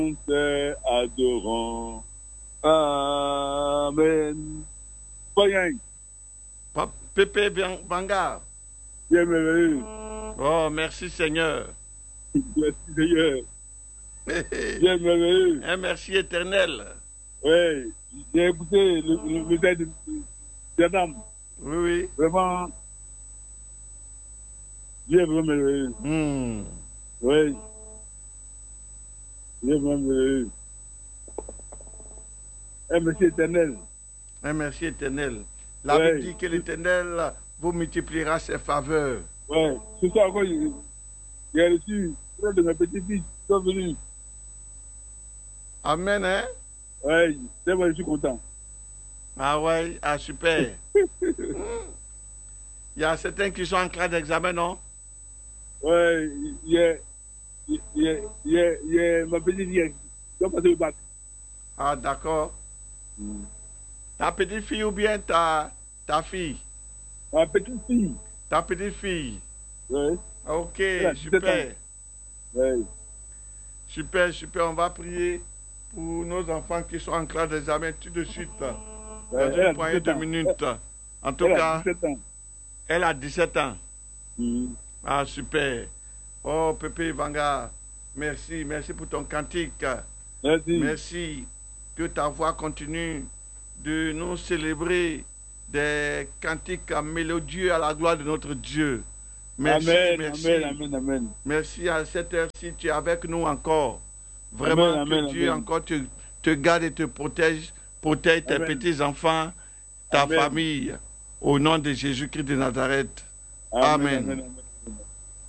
Adorant. Amen. Voyons. Pépé Vanga. Dieu merveilleux. Oh, merci Seigneur. Merci Seigneur. Dieu merveilleux. Un merci éternel. Oui, j'ai écouté le message de dame. Oui, oui. Vraiment, Dieu est vraiment merveilleux. Oui. Dieu est vraiment merveilleux. Un merci éternel. Un merci éternel. La Bible dit que l'Éternel vous multipliera ses faveurs. Oui, ce soir encore, j'ai reçu un de mes petits-fils qui sont venus. Amen, hein? Oui, c'est vrai, je suis content. Ah ouais, ah super. Il y a certains qui sont en classe d'examen, non? Oui, il y a ma petite-fille qui doit passer le bac. Ah d'accord. Ta petite fille ou bien ta fille? Ma petite-fille. Ta petite fille. Oui. Ok, super. Oui. Super, super. On va prier pour nos enfants qui sont en classe d'examen tout de suite. Dans une poignée de minutes. En tout cas, elle a 17 ans. Ah, super. Oh, Pépé Vanga, merci. Merci pour ton cantique. Merci. Merci. Que ta voix continue de nous célébrer des cantiques mélodieux à la gloire de notre Dieu. Merci, amen, merci. Amen, amen. Merci à cette heure-ci, tu es avec nous encore. Vraiment, amen, que Dieu encore te garde et te protège tes petits-enfants, ta famille, au nom de Jésus-Christ de Nazareth. Amen.